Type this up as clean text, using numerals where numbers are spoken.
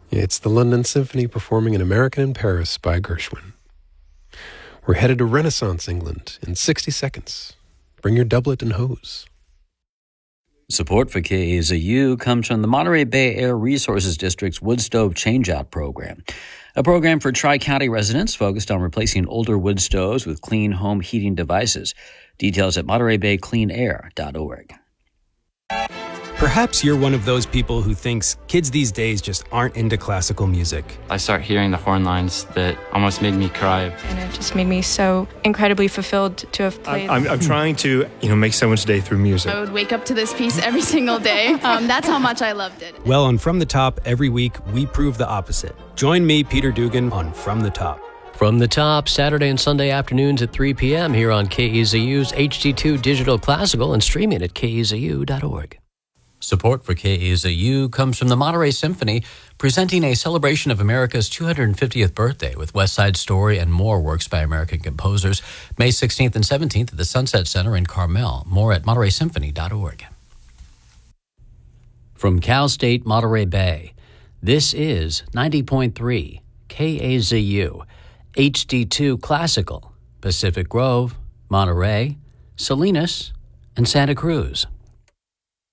It's the London Symphony performing An American in Paris by Gershwin. We're headed to Renaissance England in 60 seconds. Bring your doublet and hose. Support for KAZU comes from the Monterey Bay Air Resources District's Wood Stove Changeout Program, a program for Tri-County residents focused on replacing older wood stoves with clean home heating devices. Details at MontereyBayCleanAir.org. Perhaps you're one of those people who thinks kids these days just aren't into classical music. I start hearing the horn lines that almost made me cry. And it just made me so incredibly fulfilled to have played. I'm trying to, make someone's day through music. I would wake up to this piece every single day. That's how much I loved it. Well, on From the Top, every week, we prove the opposite. Join me, Peter Dugan, on From the Top. From the Top, Saturday and Sunday afternoons at 3 p.m. here on KEZU's HD2 Digital Classical and streaming at KEZU.org. Support for KEZU comes from the Monterey Symphony, presenting a celebration of America's 250th birthday with West Side Story and more works by American composers, May 16th and 17th at the Sunset Center in Carmel. More at MontereySymphony.org. From Cal State Monterey Bay, this is 90.3 KAZU, HD2 Classical, Pacific Grove, Monterey, Salinas, and Santa Cruz.